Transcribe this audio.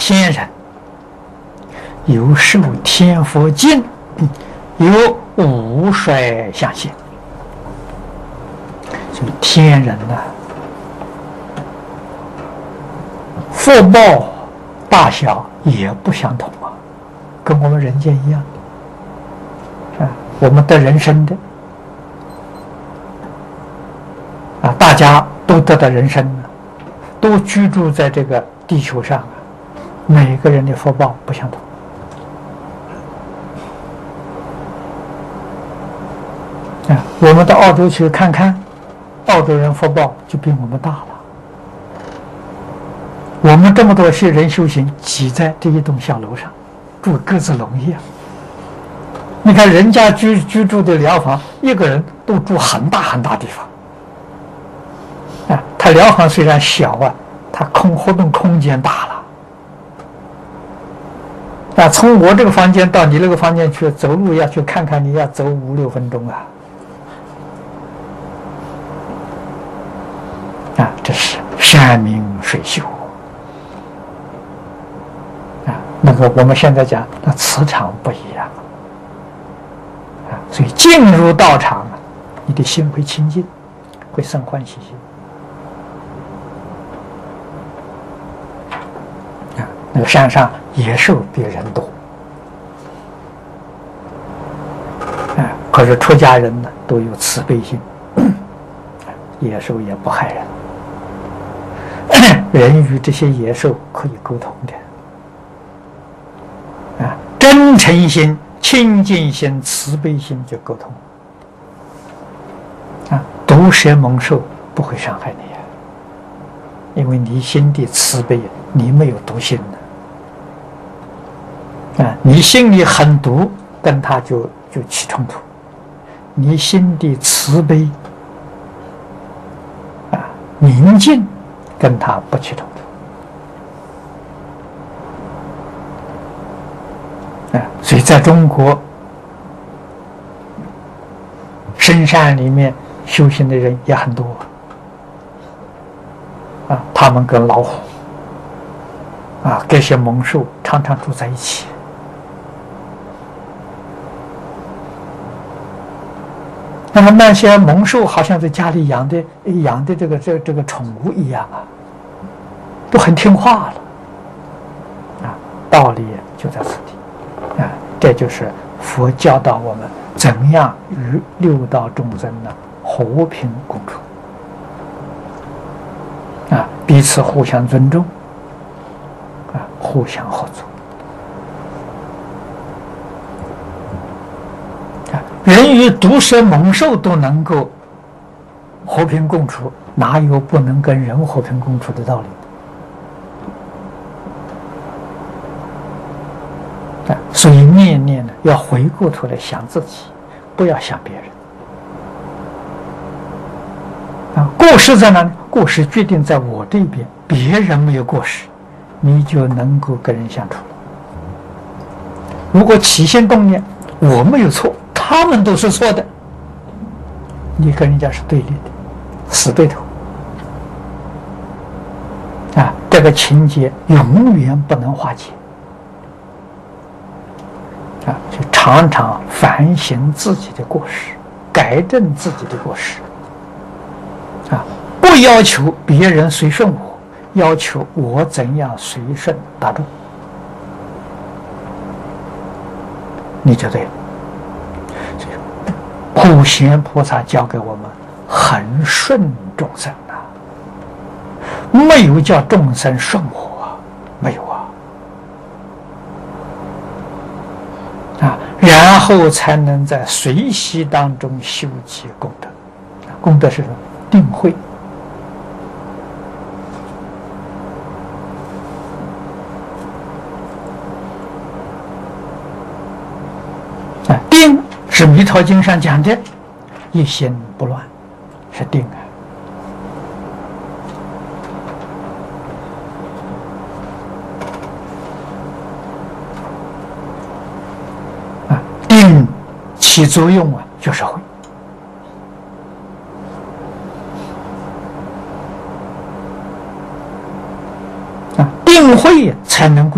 天人，有受天佛敬，有无衰相现。这个天人呢，福报大小也不相同啊，跟我们人间一样啊，我们得人生的啊，大家都得到人生了，都居住在这个地球上啊，每个人的福报不相同啊。我们到澳洲去看看，澳洲人福报就比我们大了。我们这么多些人修行，挤在这一栋小楼上，住鸽子笼一样。你看人家居住的疗房，一个人都住很大很大地方。啊，他疗房虽然小啊，他活动空间大了。啊，从我这个房间到你那个房间去走路要去看看，你要走5、6分钟啊。啊，这是山明水秀。啊，那个我们现在讲，那磁场不一样。啊，所以进入道场啊，你的心会清净，会生欢喜心。那个山上野兽比人多，可是出家人呢都有慈悲心，野兽也不害人，人与这些野兽可以沟通的，真诚心、清净心、慈悲心就沟通，毒蛇猛兽不会伤害你，因为你心地慈悲，你没有毒心的。你心里很毒，跟他就起冲突；你心地慈悲，宁静，跟他不起冲突。所以在中国深山里面修行的人也很多，他们跟老虎这些猛兽常常住在一起。那么那些猛兽好像在家里养的这个宠物一样啊，都很听话了，道理就在此地，这就是佛教导我们怎样与六道众生呢和平共处，彼此互相尊重，互相合作。人与毒蛇猛兽都能够和平共处，哪有不能跟人和平共处的道理？所以念念呢要回过头来想自己，不要想别人。过失在哪里？过失决定在我这边，别人没有过失，你就能够跟人相处了。如果起心动念我没有错，他们都是错的，你跟人家是对立的，死对头。这个情节永远不能化解。就常常反省自己的过失，改正自己的过失。不要求别人随顺我，要求我怎样随顺大众，你就对了。普贤菩萨教给我们很顺众生没有叫众生顺我没有然后才能在随喜当中修集功德。功德是什么？定慧。定是《弥陀经》上讲的一心不乱，是定定起作用就是慧。定慧才能够